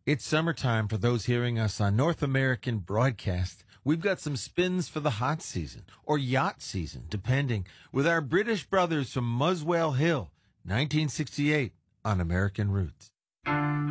It's summertime for those hearing us on North American broadcast. We've got some spins for the hot season or yacht season, depending, with our British brothers from Muswell Hill, 1968, on American Roots.